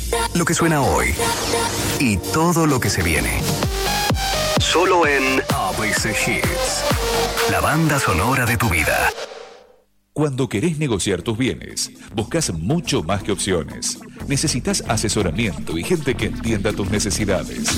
Lo que suena hoy y todo lo que se viene. Solo en ABC Hits, la banda sonora de tu vida. Cuando querés negociar tus bienes, buscas mucho más que opciones. Necesitas asesoramiento y gente que entienda tus necesidades.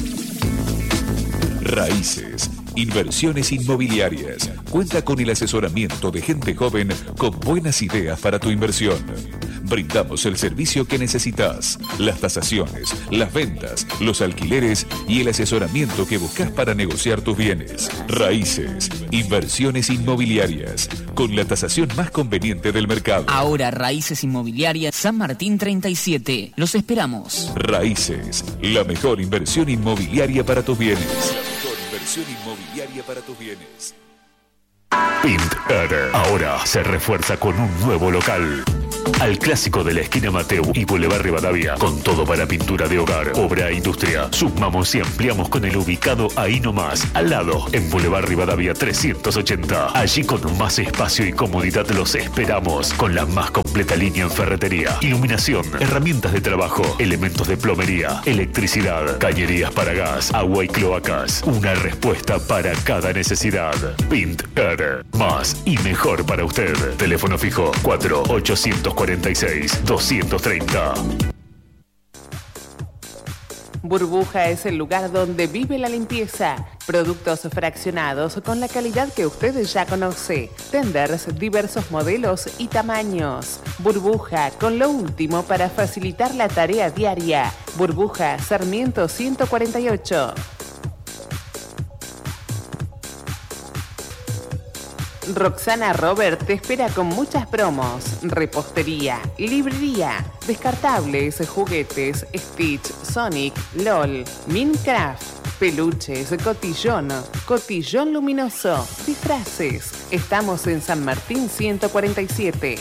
Raíces, inversiones inmobiliarias. Cuenta con el asesoramiento de gente joven con buenas ideas para tu inversión. Brindamos el servicio que necesitas, las tasaciones, las ventas, los alquileres y el asesoramiento que buscas para negociar tus bienes. Raíces, inversiones inmobiliarias, con la tasación más conveniente del mercado. Ahora Raíces Inmobiliarias San Martín 37. Los esperamos. Raíces, la mejor inversión inmobiliaria para tus bienes. La mejor inversión inmobiliaria para tus bienes. Pint Air ahora se refuerza con un nuevo local. Al clásico de la esquina Mateu y Boulevard Rivadavia, con todo para pintura de hogar, obra e industria. Sumamos y ampliamos con el ubicado ahí nomás, al lado, en Boulevard Rivadavia 380. Allí con más espacio y comodidad los esperamos, con la más completa línea en ferretería, iluminación, herramientas de trabajo, elementos de plomería, electricidad, cañerías para gas, agua y cloacas. Una respuesta para cada necesidad. Pint Air, más y mejor para usted. Teléfono fijo 4846-230. Burbuja es el lugar donde vive la limpieza. Productos fraccionados con la calidad que usted ya conoce. Tenders, diversos modelos y tamaños. Burbuja, con lo último para facilitar la tarea diaria. Burbuja, Sarmiento 148. Roxana Robert te espera con muchas promos, repostería, librería, descartables, juguetes, Stitch, Sonic, LOL, Minecraft, peluches, cotillón, cotillón luminoso, disfraces. Estamos en San Martín 147.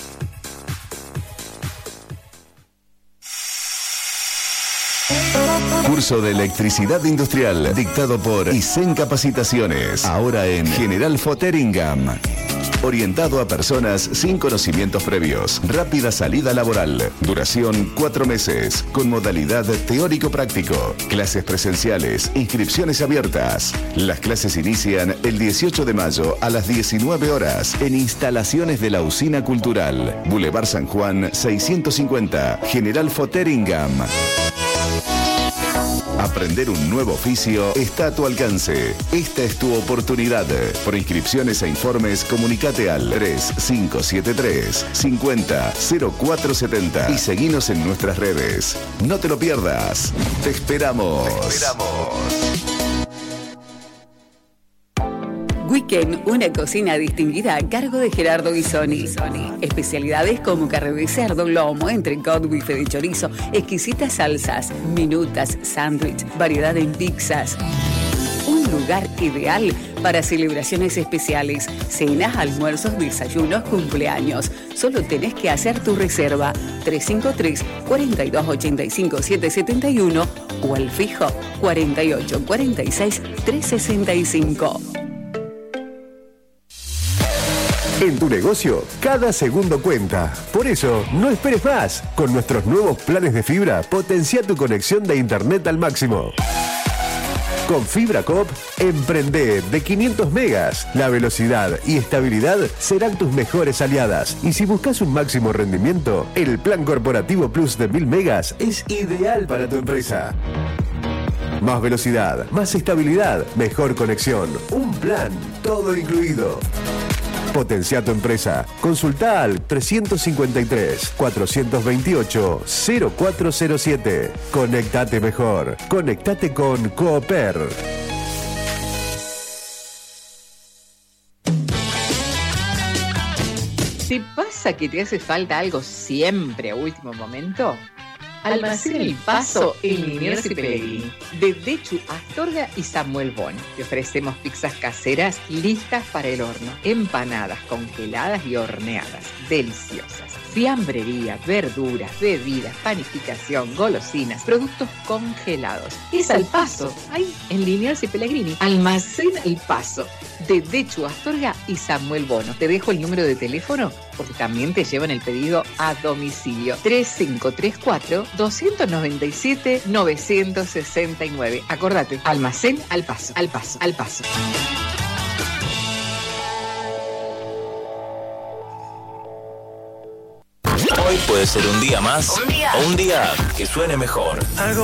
Curso de Electricidad Industrial, dictado por ISEN Capacitaciones, ahora en General Fotheringham. Orientado a personas sin conocimientos previos. Rápida salida laboral. Duración 4 meses, con modalidad teórico-práctico. Clases presenciales, inscripciones abiertas. Las clases inician el 18 de mayo a las 19 horas en instalaciones de la Usina Cultural. Boulevard San Juan 650, General Fotheringham. Aprender un nuevo oficio está a tu alcance. Esta es tu oportunidad. Por inscripciones e informes, comunicate al 3573 50 0470 y seguinos en nuestras redes. No te lo pierdas. Te esperamos. Weekend, una cocina distinguida a cargo de Gerardo Guisoni. Especialidades como carne de cerdo, lomo, entrecot, bife de chorizo, exquisitas salsas, minutas, sándwich, variedad en pizzas. Un lugar ideal para celebraciones especiales, cenas, almuerzos, desayunos, cumpleaños. Solo tenés que hacer tu reserva 353-4285-771 o al fijo 4846-365. En tu negocio, cada segundo cuenta. Por eso, no esperes más. Con nuestros nuevos planes de fibra, potencia tu conexión de internet al máximo. Con Fibra Coop, emprende de 500 megas. La velocidad y estabilidad serán tus mejores aliadas. Y si buscas un máximo rendimiento, el plan corporativo Plus de 1000 megas es ideal para tu empresa. Más velocidad, más estabilidad, mejor conexión. Un plan, todo incluido. Potencia tu empresa. Consulta al 353-428-0407. Conectate mejor. Conectate con Cooper. ¿Te pasa que te hace falta algo siempre a último momento? Almacén El Paso en Liniers y Pellegrini, de Dechu Astorga y Samuel Bon. Te ofrecemos pizzas caseras listas para el horno, empanadas congeladas y horneadas, deliciosas. Fiambrería, verduras, bebidas, panificación, golosinas, productos congelados. Es Al Paso, ahí en Liniers y Pellegrini. Almacén El Paso, de Dechu Astorga y Samuel Bono. Te dejo el número de teléfono porque también te llevan el pedido a domicilio. 3534 297-969. Acordate, Almacén Al Paso, Al Paso, Al Paso. Hoy puede ser un día más o un día que suene mejor.